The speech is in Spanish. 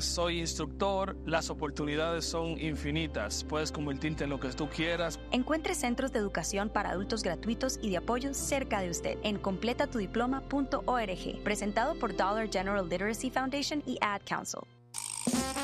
soy instructor, las oportunidades son infinitas. Puedes convertirte en lo que tú quieras. Encuentre centros de educación para adultos gratuitos y de apoyo cerca de usted en completatudiploma.org. Presentado por Dollar General Literacy Foundation y Ad Council.